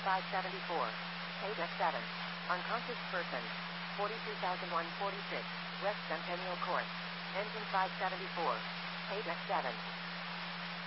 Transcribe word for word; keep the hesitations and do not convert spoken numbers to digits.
five seventy-four. Paid X seven. Unconscious person. forty-two thousand one hundred forty-six. West Centennial Court. Engine five seventy-four. Paid X seven.